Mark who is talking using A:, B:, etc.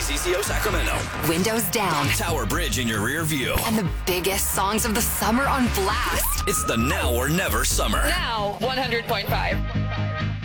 A: KCCO Sacramento.
B: Windows down.
A: Tower Bridge in your rear view.
B: And the biggest songs of the summer on blast.
A: It's the Now or Never Summer.
C: Now 100.5.